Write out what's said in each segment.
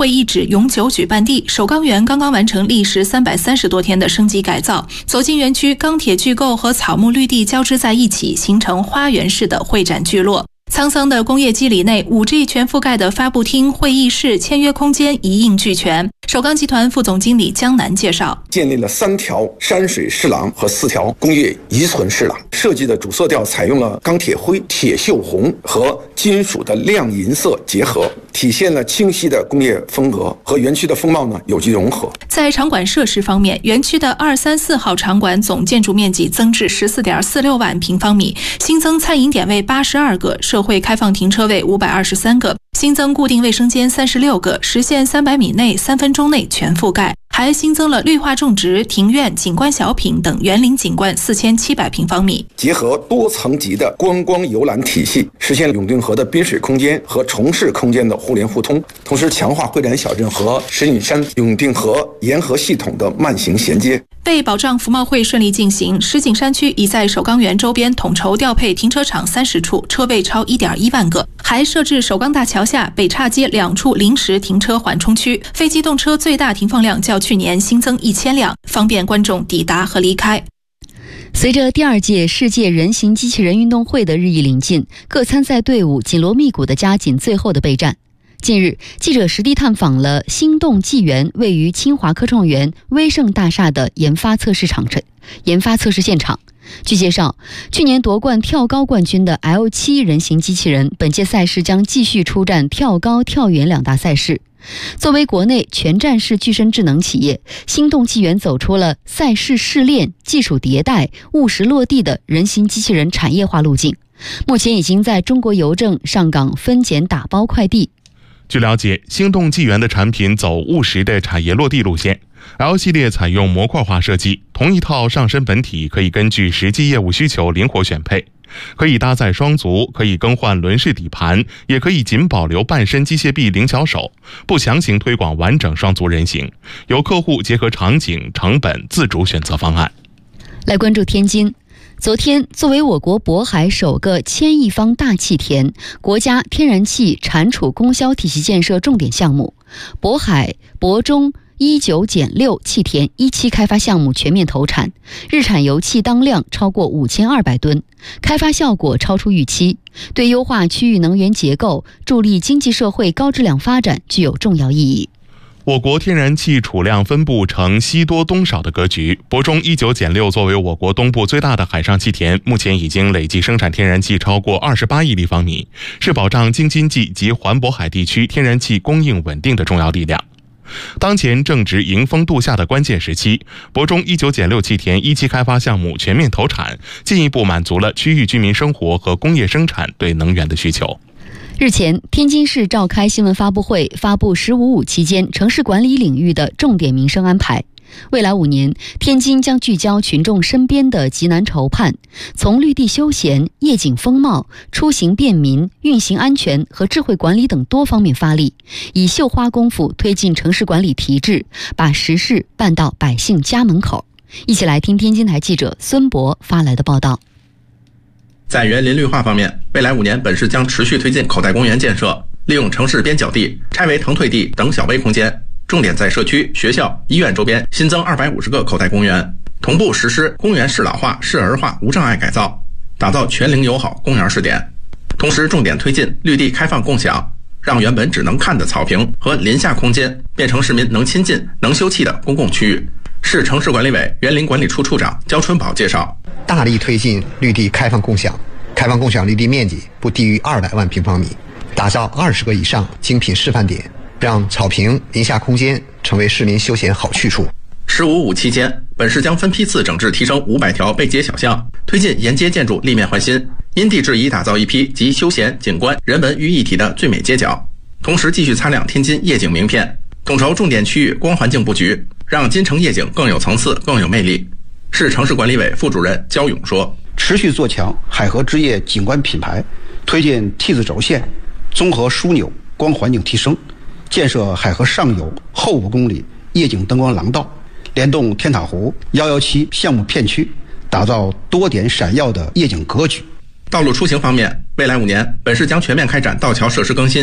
会议址永久举办地首钢园刚刚完成历时330多天的升级改造，走进园区，钢铁巨构和草木绿地交织在一起，形成花园式的会展聚落。沧桑的工业基里内 5G 全覆盖的发布厅、会议室、签约空间一应俱全。首钢集团副总经理江南介绍， 建立了3条山水侍廊和4条工业遗存侍廊，设计的主色调采用了钢铁灰、铁锈红和金属的亮银色结合，体现了清晰的工业风格和园区的风貌有机融合。 在场馆设施方面，园区的2、3、4号场馆总建筑面积增至 14.46 万平方米，新增餐饮点位82个，社会开放停车位523个，新增固定卫生间36个，实现300米内3分钟内全覆盖，还新增了绿化种植、庭院、景观小品等园林景观4700平方米。 结合多层级的观光游览体系，实现永定河的滨水空间和城市空间的互联互通，同时强化会展小镇和石景山、永定河沿河系统的慢行衔接。 为保障服贸会顺利进行，石景山区已在首钢园周边统筹调配停车场30处，车位超 1.1万个，还设置首钢大桥下北岔街2处临时停车缓冲区，非机动车最大停放量较去年新增1000辆，方便观众抵达和离开。 随着第2届世界人形机器人运动会的日益临近，各参赛队伍紧锣密鼓地加紧最后的备战。近日，记者实地探访了星动纪元位于清华科创园威盛大厦的研发测试现场。据介绍，去年夺冠跳高冠军的 L7 人形机器人，本届赛事将继续出战跳高、跳远2大赛事。作为国内全站式具身智能企业，星动纪元走出了赛事试炼、技术迭代、务实落地的人形机器人产业化路径，目前已经在中国邮政上岗分拣打包快递。 据了解，星动纪元的产品走务实的产业落地路线。L 系列采用模块化设计，同一套上身本体可以根据实际业务需求灵活选配，可以搭载双足，可以更换轮式底盘，也可以仅保留半身机械臂灵巧手，不强行推广完整双足人形，由客户结合场景、成本自主选择方案。 来关注天津。昨天，作为我国渤海首个1000亿方大气田、国家天然气产储供销体系建设重点项目，渤海渤中19减6气田1期开发项目全面投产，日产油气当量超过5200吨，开发效果超出预期，对优化区域能源结构、助力经济社会高质量发展具有重要意义。 我国天然气储量分布呈西多东少的格局，渤中19减6作为我国东部最大的海上气田，目前已经累计生产天然气超过28亿立方米，是保障京津冀及环渤海地区天然气供应稳定的重要力量。当前正值迎峰度夏的关键时期，渤中19减6气田1期开发项目全面投产，进一步满足了区域居民生活和工业生产对能源的需求。 日前，天津市召开新闻发布会，发布“15+5”期间城市管理领域的重点民生安排。未来5年，天津将聚焦群众身边的急难愁盼，从绿地休闲、夜景风貌、出行便民、运行安全和智慧管理等多方面发力，以绣花功夫推进城市管理提质，把实事办到百姓家门口。一起来听天津台记者孙博发来的报道。 在园林绿化方面，未来5年本市将持续推进口袋公园建设，利用城市边角地、拆为腾退地等小微空间，重点在社区、学校、医院周边新增250个口袋公园，同步实施公园适老化、适儿化无障碍改造，打造全龄友好公园试点。同时重点推进绿地开放共享，让原本只能看的草坪和林下空间变成市民能亲近、能休憩的公共区域。市城市管理委园林管理处处长焦春宝介绍， 大力推进绿地开放共享，开放共享绿地面积不低于200万平方米，打造20个以上精品示范点，让草坪、林下空间成为市民休闲好去处。 15+5期间，本市将分批次整治提升500条背街小巷，推进沿街建筑立面换新，因地制宜打造一批集休闲、景观、人文于一体的最美街角。同时继续擦亮天津夜景名片，统筹重点区域光环境布局，让金城夜景更有层次、更有魅力。市城市管理委副主任焦勇说， 持续做强海河之夜景观品牌，推进 T 字轴线、综合枢纽光环境提升，建设海河上游后5公里夜景灯光廊道，联动天塔湖117项目片区，打造多点闪耀的夜景格局。 道路出行方面，未来5年，本市将全面开展道桥设施更新，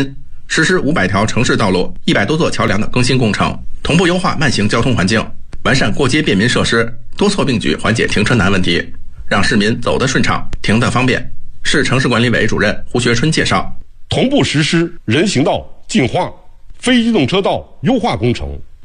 实施500条城市道路、100多座桥梁的更新工程，同步优化慢行交通环境，完善过街便民设施，多措并举缓解停车难问题，让市民走得顺畅，停得方便。市城市管理委主任胡学春介绍， 同步实施人行道净化、非机动车道优化工程，